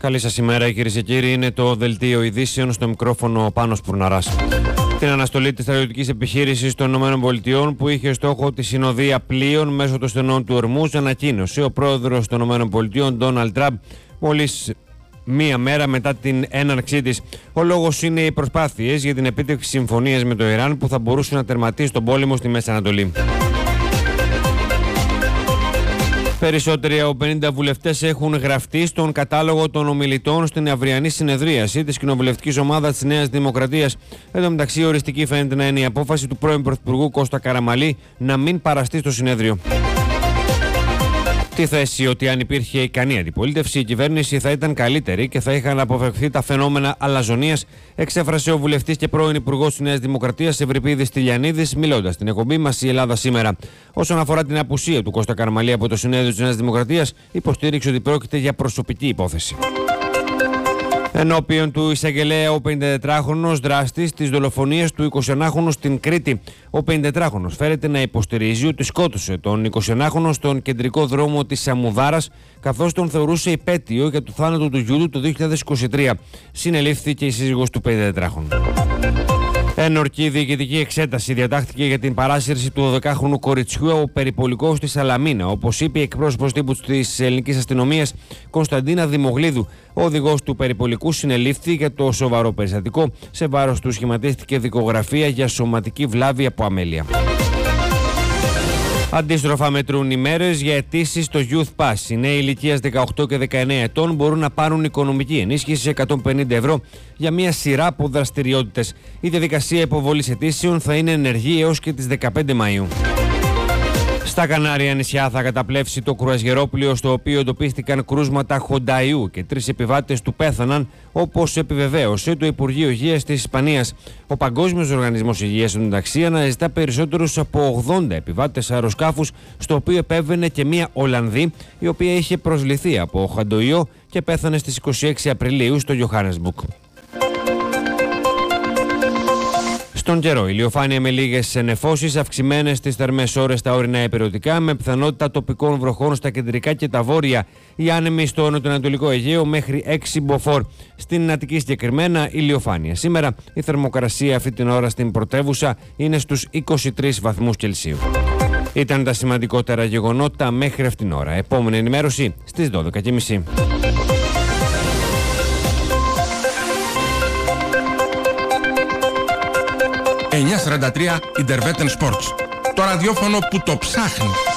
Καλή σας ημέρα, κυρίες και κύριοι. Είναι το δελτίο ειδήσεων, στο μικρόφωνο ο Πάνος Πουρναράς. Την αναστολή της στρατιωτικής επιχείρησης των ΗΠΑ που είχε στόχο τη συνοδεία πλοίων μέσω των στενών του Ορμούζ ανακοίνωσε ο πρόεδρος των ΗΠΑ, Ντόναλντ Τραμπ, μόλις μία μέρα μετά την έναρξή της. Ο λόγος είναι οι προσπάθειες για την επίτευξη συμφωνίας με το Ιράν που θα μπορούσε να τερματίσει τον πόλεμο στη Μέση Ανατολή. Περισσότεροι από 50 βουλευτές έχουν γραφτεί στον κατάλογο των ομιλητών στην αυριανή συνεδρίαση της κοινοβουλευτικής ομάδας της Νέας Δημοκρατίας. Εν τω μεταξύ, οριστική φαίνεται να είναι η απόφαση του πρώην Πρωθυπουργού Κώστα Καραμανλή να μην παραστεί στο συνέδριο. Τη θέση ότι αν υπήρχε ικανή αντιπολίτευση, η κυβέρνηση θα ήταν καλύτερη και θα είχαν αποφευχθεί τα φαινόμενα αλαζονίας, εξέφρασε ο βουλευτής και πρώην Υπουργός της Νέας Δημοκρατίας Ευρυπίδης Τηλιανίδης, μιλώντας στην εκπομπή μας η Ελλάδα σήμερα. Όσον αφορά την απουσία του Κώστα Καραμανλή από το συνέδριο της Νέας Δημοκρατίας, υποστήριξε ότι πρόκειται για προσωπική υπόθεση. Ενώπιον του εισαγγελέα, ο 54χρονος δράστης της δολοφονίας του 21χρονου στην Κρήτη. Ο 54χρονος φέρεται να υποστηρίζει ότι σκότωσε τον 21χρονο στον κεντρικό δρόμο της Σαμουδάρας, καθώς τον θεωρούσε υπέτειο για το θάνατο του γιού του το 2023. Συνελήφθηκε η σύζυγος του 54χρονου. Ένορκη διοικητική εξέταση διατάχθηκε για την παράσυρση του 12χρονου κοριτσιού από περιπολικό στη Σαλαμίνα, όπως είπε η εκπρόσωπος τύπου της ελληνικής αστυνομίας Κωνσταντίνα Δημογλίδου. Ο οδηγός του περιπολικού συνελήφθη για το σοβαρό περιστατικό. Σε βάρος του σχηματίστηκε δικογραφία για σωματική βλάβη από αμέλεια. Αντίστροφα μετρούν οι μέρες για αιτήσεις στο Youth Pass. Οι νέοι ηλικίας 18 και 19 ετών μπορούν να πάρουν οικονομική ενίσχυση 150 ευρώ για μια σειρά από δραστηριότητες. Η διαδικασία υποβολής αιτήσεων θα είναι ενεργή έως και τις 15 Μαΐου. Στα Κανάρια νησιά θα καταπλέψει το κρουαζιερόπλοιο στο οποίο εντοπίστηκαν κρούσματα χονταϊού και 3 επιβάτες του πέθαναν, όπως επιβεβαίωσε το Υπουργείο Υγείας της Ισπανίας. Ο Παγκόσμιος Οργανισμός Υγείας εντωμεταξύ αναζητά περισσότερους από 80 επιβάτες αεροσκάφους, στο οποίο επέβαινε και μία Ολλανδή, η οποία είχε προσληφθεί από χονταϊό και πέθανε στις 26 Απριλίου στο Johannesburg. Στον καιρό, ηλιοφάνεια με λίγες νεφώσεις, αυξημένες στις θερμές ώρες στα ορεινά υπηρετικά, με πιθανότητα τοπικών βροχών στα κεντρικά και τα βόρεια. Οι άνεμοι στο νοτιοανατολικό Αιγαίο μέχρι 6 μποφόρ. Στην Αττική συγκεκριμένα ηλιοφάνεια. Σήμερα η θερμοκρασία αυτή την ώρα στην πρωτεύουσα είναι στους 23 βαθμούς Κελσίου. Ήταν τα σημαντικότερα γεγονότα μέχρι αυτήν την ώρα. Επόμενη ενημέρωση στις 12:30. 943 Intervetten Sports. Το ραδιόφωνο που το ψάχνει.